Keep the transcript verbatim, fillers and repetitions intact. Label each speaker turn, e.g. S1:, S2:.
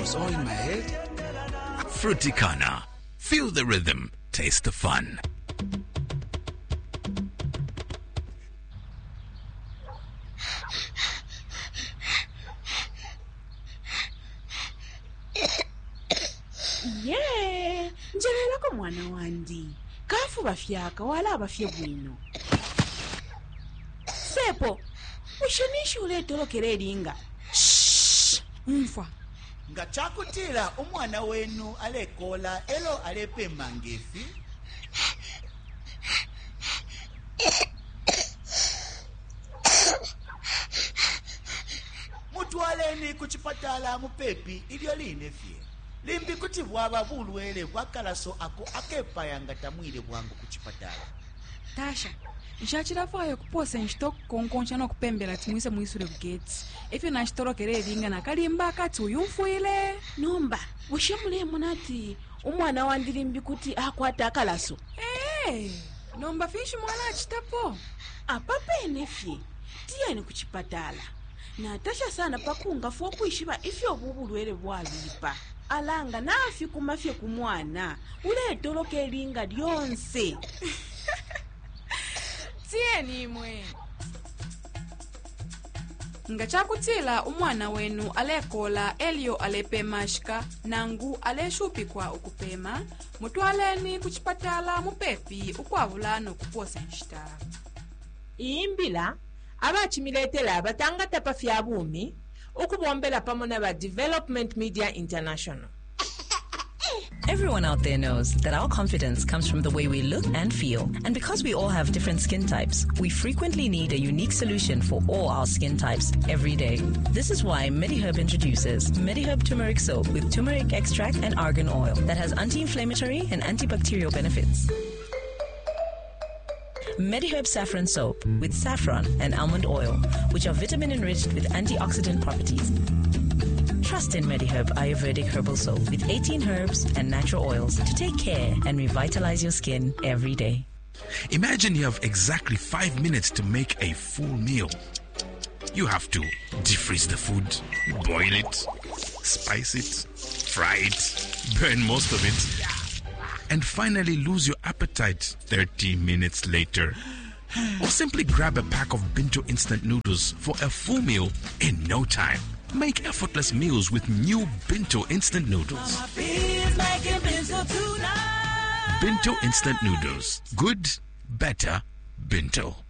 S1: was all in my head.
S2: Fruticana. Feel the rhythm. Taste the fun.
S3: Yeah, njelela ko mwana wandi. Kafu bafyaka wala abafye bwino. Sepo, ushanishi uletolokera eringa. Shh, mfa.
S4: Nga chakutira omwana wenu alekola elo alepe mangefi. Mutwaleni kuchipatala mupepi ilyo linefye. Limbi kuti bwaba bulwele bwakalaso ako akepaya nga tamwire bwangu kuchipatala.
S5: Tasha, nshachirafayo kuposa nshitoko konkoncha no kupembela timwise mwisure kugetsi. Ife nashitolokere eringa nakalimba akati uyumfuile.
S3: Nomba, ushemule munati umwana wandilimbi kuti akwata akalaso.
S5: Eh, nomba fishi mwana achitapo.
S3: Apape nefye, tiyeni kuchipatala. Na Tasha sana pakunga fo kuishiba ife obubulwele bwalipa. Alanga nafi kumafye kumwana uletoloka eringa lyonse.
S5: Tieni mwe nga chakutila umwana wenu alekola elio alepema shika nangu aleshupikwa ukupema mutwaleni kuchipatala mupepi ukwavula nokuposa nshita.
S6: Imbila abachimiletela abatangata pafya bumi ukubombela pamona ba Development Media International.
S7: Everyone out there knows that our confidence comes from the way we look and feel. And because we all have different skin types, we frequently need a unique solution for all our skin types every day. This is why MediHerb introduces MediHerb Turmeric Soap with turmeric extract and argan oil that has anti-inflammatory and antibacterial benefits. MediHerb Saffron Soap with saffron and almond oil, which are vitamin-enriched with antioxidant properties. Trust in MediHerb Ayurvedic Herbal Soap with eighteen herbs and natural oils to take care and revitalize your skin every day.
S2: Imagine you have exactly five minutes to make a full meal. You have to defreeze the food, boil it, spice it, fry it, burn most of it, and finally lose your appetite thirty minutes later. Or simply grab a pack of Binto instant noodles for a full meal in no time. Make effortless meals with new Binto instant noodles. Binto instant noodles. Good, better, Binto.